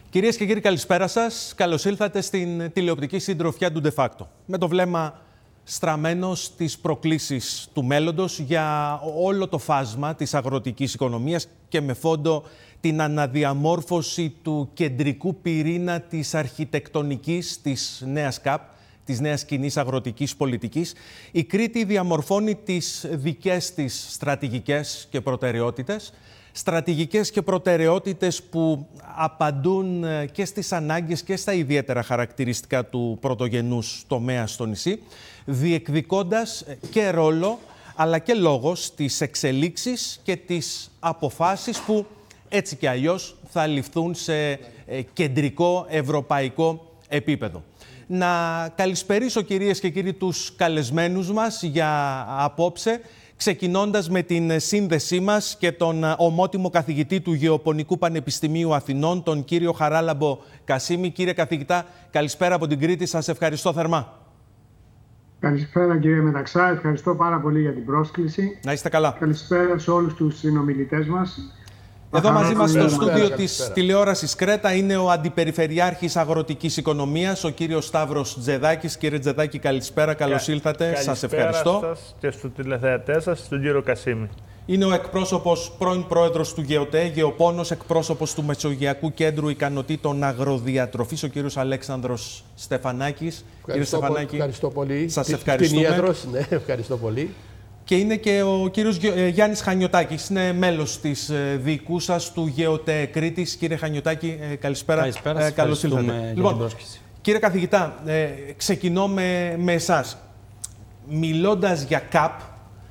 Κυρίες και κύριοι, καλησπέρα σας. Καλώς ήλθατε στην τηλεοπτική συντροφιά του De Facto. Με το βλέμμα στραμμένο στις προκλήσεις του μέλλοντος για όλο το φάσμα της αγροτικής οικονομίας και με φόντο την αναδιαμόρφωση του κεντρικού πυρήνα της αρχιτεκτονικής της νέας ΚΑΠ, της νέας κοινής αγροτικής πολιτικής. Η Κρήτη διαμορφώνει τις δικές της στρατηγικές και προτεραιότητες. Στρατηγικές και προτεραιότητες που απαντούν και στις ανάγκες και στα ιδιαίτερα χαρακτηριστικά του πρωτογενούς τομέα στο νησί, διεκδικώντας και ρόλο αλλά και λόγο στις εξελίξεις και τις αποφάσεις που έτσι και αλλιώς θα ληφθούν σε κεντρικό ευρωπαϊκό επίπεδο. Να καλησπερίσω, κυρίες και κύριοι, τους καλεσμένους μας για απόψε, ξεκινώντας με την σύνδεσή μας και τον ομότιμο καθηγητή του Γεωπονικού Πανεπιστημίου Αθηνών, τον κύριο Χαράλαμπο Κασίμη. Κύριε καθηγητά, καλησπέρα από την Κρήτη. Σας ευχαριστώ θερμά. Καλησπέρα, κύριε Μεταξά. Ευχαριστώ πάρα πολύ για την πρόσκληση. Να είστε καλά. Καλησπέρα σε όλους τους συνομιλητές μας. Εδώ μαζί μας στο στούντιο της τηλεόρασης Κρέτα είναι ο Αντιπεριφερειάρχης Αγροτικής Οικονομίας, ο κύριος Σταύρος Τζεδάκης. Κύριε Τζεδάκη, καλησπέρα, καλώς ήλθατε. Σας ευχαριστώ. Καλησπέρα σας και στους τηλεθεατές σας, στον κύριο Κασίμη. Είναι ο εκπρόσωπος, πρώην πρόεδρος του ΓΕΟΤΕ, γεωπόνος, εκπρόσωπος του Μεσογειακού Κέντρου Ικανοτήτων Αγροδιατροφής, ο κύριος Αλέξανδρος Στεφανάκης. Κύριε Στεφανάκη, ευχαριστώ πολύ. Σας ευχαριστούμε. Ναι, ευχαριστώ πολύ. Και είναι και ο κύριος Γιάννης Χανιωτάκης, είναι μέλος της διοικού σας του ΓΕΟΤΕ Κρήτης. Κύριε Χανιωτάκη, καλησπέρα. Καλώς ήλθατε. Λοιπόν, κύριε καθηγητά, ξεκινώ με εσάς. Μιλώντας για ΚΑΠ,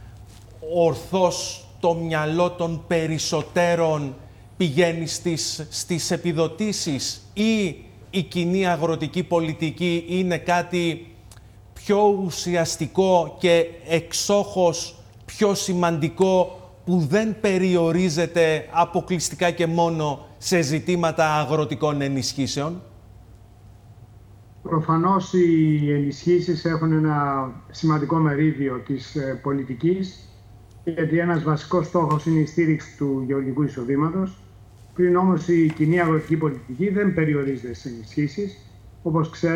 ορθώς το μυαλό των περισσότερων πηγαίνει στις επιδοτήσεις ή η κοινή αγροτική πολιτική είναι κάτι πιο ουσιαστικό και εξόχως πιο σημαντικό που δεν περιορίζεται αποκλειστικά και μόνο σε ζητήματα αγροτικών ενισχύσεων? Προφανώς οι ενισχύσεις έχουν ένα σημαντικό μερίδιο της πολιτικής, γιατί ένας βασικός στόχος είναι η στήριξη του γεωργικού εισοδήματος. Πριν όμως η κοινή αγροτική πολιτική δεν περιορίζεται στις ενισχύσεις. Όπως ξέρετε,